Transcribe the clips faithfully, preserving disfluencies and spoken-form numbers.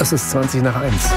Es ist zwanzig nach eins.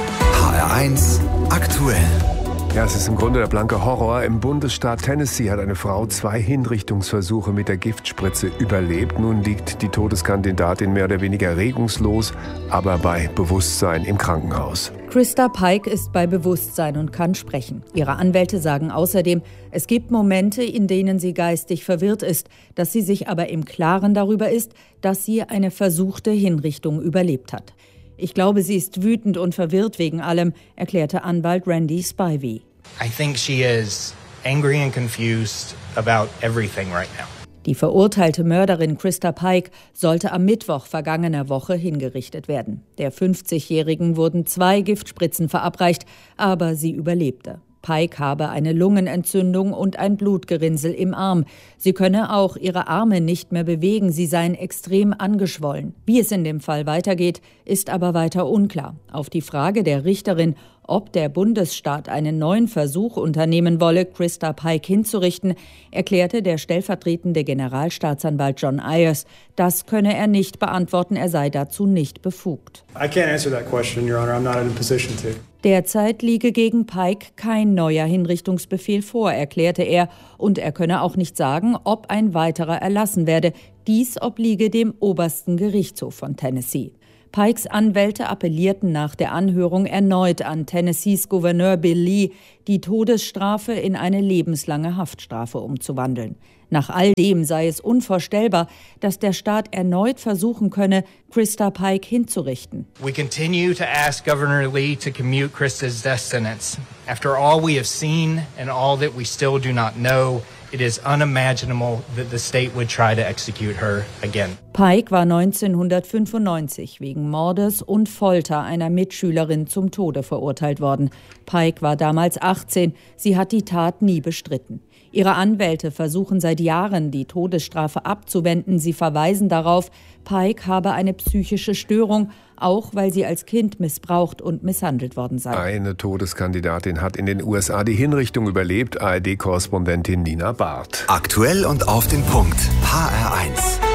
H R eins aktuell. Ja, es ist im Grunde der blanke Horror. Im Bundesstaat Tennessee hat eine Frau zwei Hinrichtungsversuche mit der Giftspritze überlebt. Nun liegt die Todeskandidatin mehr oder weniger regungslos, aber bei Bewusstsein im Krankenhaus. Krista Pike ist bei Bewusstsein und kann sprechen. Ihre Anwälte sagen außerdem, es gibt Momente, in denen sie geistig verwirrt ist, dass sie sich aber im Klaren darüber ist, dass sie eine versuchte Hinrichtung überlebt hat. Ich glaube, sie ist wütend und verwirrt wegen allem, erklärte Anwalt Randy Spivey. I think she is angry and confused about everything right now. Die verurteilte Mörderin Krista Pike sollte am Mittwoch vergangener Woche hingerichtet werden. Der fünfzigjährigen wurden zwei Giftspritzen verabreicht, aber sie überlebte. Pike habe eine Lungenentzündung und ein Blutgerinnsel im Arm. Sie könne auch ihre Arme nicht mehr bewegen, sie seien extrem angeschwollen. Wie es in dem Fall weitergeht, ist aber weiter unklar. Auf die Frage der Richterin, ob der Bundesstaat einen neuen Versuch unternehmen wolle, Krista Pike hinzurichten, erklärte der stellvertretende Generalstaatsanwalt John Ayers, das könne er nicht beantworten, er sei dazu nicht befugt. I can't answer that question, Your Honor. I'm not in a position to. Derzeit liege gegen Pike kein neuer Hinrichtungsbefehl vor, erklärte er, und er könne auch nicht sagen, ob ein weiterer erlassen werde. Dies obliege dem obersten Gerichtshof von Tennessee. Pikes Anwälte appellierten nach der Anhörung erneut an Tennessees Gouverneur Bill Lee, die Todesstrafe in eine lebenslange Haftstrafe umzuwandeln. Nach all dem sei es unvorstellbar, dass der Staat erneut versuchen könne, Krista Pike hinzurichten. We continue to ask Governor Lee to commute Krista's death sentence. After all we have seen and all that we still do not know, it is unimaginable that the state would try to execute her again. Pike war neunzehnhundertfünfundneunzig wegen Mordes und Folter einer Mitschülerin zum Tode verurteilt worden. Pike war damals achtzehn, sie hat die Tat nie bestritten. Ihre Anwälte versuchen seit Jahren, die Todesstrafe abzuwenden. Sie verweisen darauf, Pike habe eine psychische Störung, auch weil sie als Kind missbraucht und misshandelt worden sei. Eine Todeskandidatin hat in den U S A die Hinrichtung überlebt. A R D-Korrespondentin Nina Barth. Aktuell und auf den Punkt. H R eins.